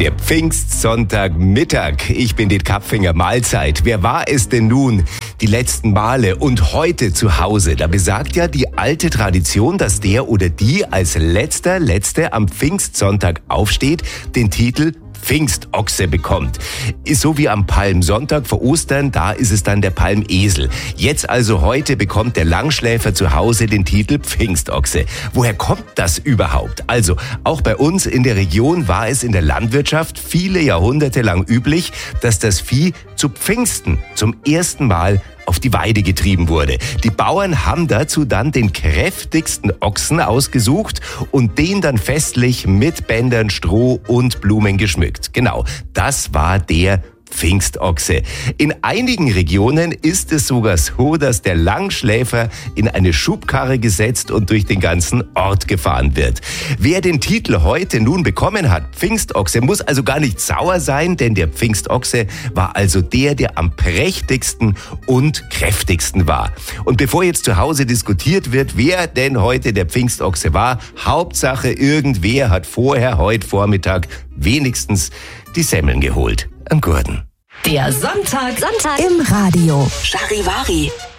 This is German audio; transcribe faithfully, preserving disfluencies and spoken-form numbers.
Der Pfingstsonntagmittag. Ich bin Dit Kapfinger. Mahlzeit. Wer war es denn nun die letzten Male und heute zu Hause? Da besagt ja die alte Tradition, dass der oder die als letzter, letzte am Pfingstsonntag aufsteht, den Titel Pfingstochse bekommt. Ist so wie am Palmsonntag vor Ostern, da ist es dann der Palmesel. Jetzt also heute bekommt der Langschläfer zu Hause den Titel Pfingstochse. Woher kommt das überhaupt? Also, auch bei uns in der Region war es in der Landwirtschaft viele Jahrhunderte lang üblich, dass das Vieh zu Pfingsten zum ersten Mal auf die Weide getrieben wurde. Die Bauern haben dazu dann den kräftigsten Ochsen ausgesucht und den dann festlich mit Bändern, Stroh und Blumen geschmückt. Genau, das war der Pfingstochse. In einigen Regionen ist es sogar so, dass der Langschläfer in eine Schubkarre gesetzt und durch den ganzen Ort gefahren wird. Wer den Titel heute nun bekommen hat, Pfingstochse, muss also gar nicht sauer sein, denn der Pfingstochse war also der, der am prächtigsten und kräftigsten war. Und bevor jetzt zu Hause diskutiert wird, wer denn heute der Pfingstochse war, Hauptsache irgendwer hat vorher heute Vormittag wenigstens die Semmeln geholt. Am Gurten. Der Sonntag, Sonntag im Radio. Charivari.